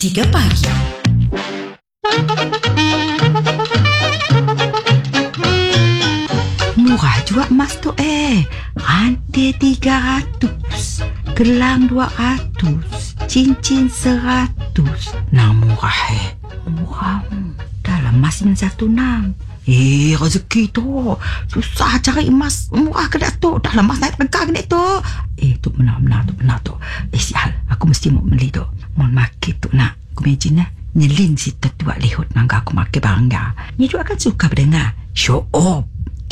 3 Pagi. Murah juga emas tu Rantai 300, gelang 200, cincin 100. Nah murah Murah. Dalam emas 916. Rezeki tu. Susah cari emas murah ke Datuk. Dalam emas naik harga ke Datuk. Tu benar tu. Sial, aku mesti mau beli tu. Mau makan tu nak. Aku imagine nyelin si tetua lehut nangka aku makan bangga. Ni juga kan suka berdengar show off.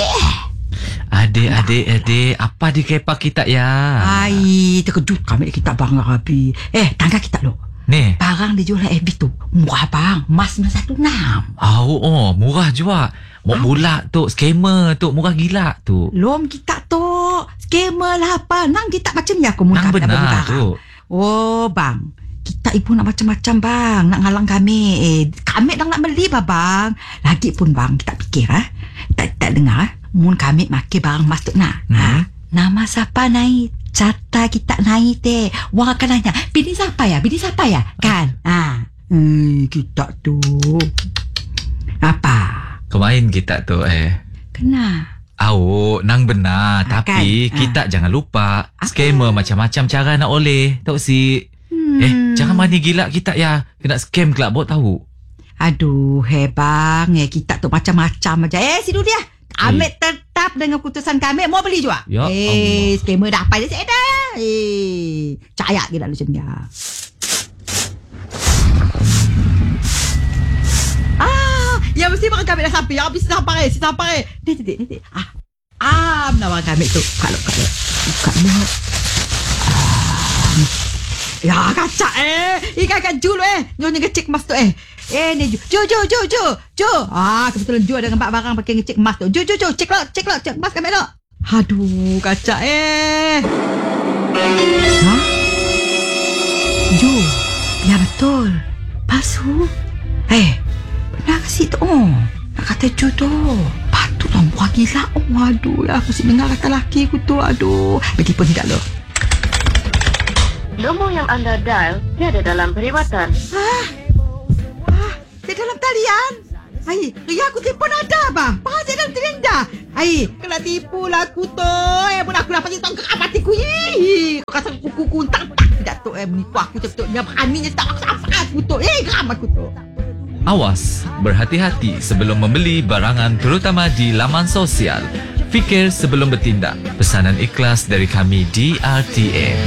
Adik, apa di kepak kita ya? Terkejut kami kita bangga Rabi. Tangga kita lo. Ni. Barang dijual FB tu murah bang. Emas 916. Murah juga. Mau bulat tu, scammer tu, murah gila tu. Lom kita tu scammer lah apa. Nang kita macam ni aku Nang benar tu. Bang, kita ibu nak macam-macam bang. Nak ngalang kami. Kami dah nak beli bang. Lagi pun bang, kita fikir tak dengar mun kami makan barang emas tu nak. Nama siapa naik? Cata kita naik Wang akan nanya, bini siapa ya? Kan? Kita tu apa? Kemain kita tu Kena. Nang benar. Tapi kita jangan lupa scammer macam-macam cara nak oleh. Tahu si jangan mani gila kita ya. Kena scam kelak buat tahu. Aduh bang, kita tu macam-macam aja. Sidu dia. Kami tetap dengan keputusan kami. Mau beli juga. Ya Allah. Scammer dah apa je saya dah. Caya kita macam dia. Ya mesti makan kami dah sampai. Ya habis sampai. Nanti. Menawar kami tu. Kalau. Buka mulut. Ya kacak Ikan Ju lu Nyonya ngecek emas tu ni Ju kebetulan Ju ada dengan barang pakai ngecek emas tu. Ju cek emas kami lo. Aduh kacak Ju, ya betul. Pasu benar kasi tu nak kata Ju tu patutlah murah gila. Aduh aku mesti dengar kata laki aku tu. Aduh begipun tidak lo. Nombor yang anda dial tiada dalam perkhidmatan. Di dalam talian. Ria aku telefon ada bang. Pasal dalam talian dah. Kena tipu lah aku tu. Pun aku dapat tong ke matiku. Kau rasa kuku tak tidak tu menipu aku betul. Dia beraninya tak apa aku tu. Geram aku tu. Awas, berhati-hati sebelum membeli barangan terutama di laman sosial. Fikir sebelum bertindak. Pesanan ikhlas dari kami di RTA.